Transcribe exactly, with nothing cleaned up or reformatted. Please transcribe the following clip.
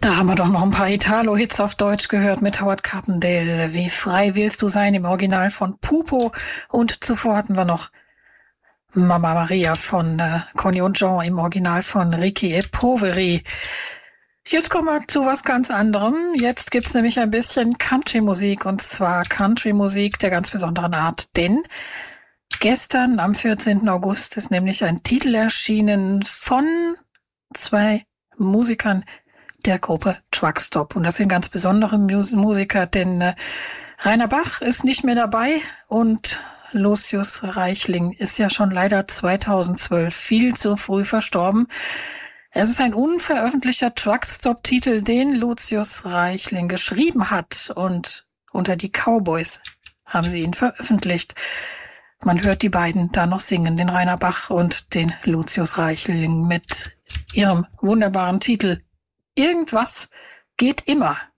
Da haben wir doch noch ein paar Italo-Hits auf Deutsch gehört mit Howard Carpendale. Wie frei willst du sein im Original von Pupo. Und zuvor hatten wir noch Mama Maria von äh, Conny und Jean im Original von Ricky e Poveri. Jetzt kommen wir zu was ganz anderem. Jetzt gibt's nämlich ein bisschen Country-Musik, und zwar Country-Musik der ganz besonderen Art. Denn gestern am vierzehnten August ist nämlich ein Titel erschienen von zwei Musikern der Gruppe Truckstop. Und das sind ganz besondere Mus- Musiker, denn äh, Rainer Bach ist nicht mehr dabei und Lucius Reichling ist ja schon leider zweitausendzwölf viel zu früh verstorben. Es ist ein unveröffentlichter Truckstop-Titel, den Lucius Reichling geschrieben hat, und unter die Cowboys haben sie ihn veröffentlicht. Man hört die beiden da noch singen, den Rainer Bach und den Lucius Reichling, mit ihrem wunderbaren Titel Irgendwas geht immer.